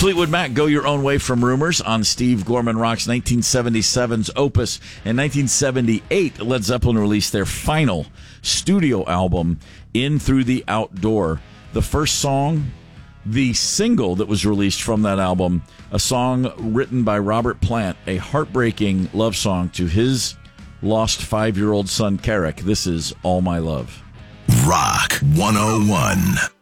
Fleetwood Mac, Go Your Own Way from Rumors on Steve Gorman Rocks 1977's Opus. In 1978, Led Zeppelin released their final studio album, In Through the Outdoor. The first song, the single that was released from that album, a song written by Robert Plant, a heartbreaking love song to his lost 5-year-old son, Carrick. This is All My Love. Rock 101.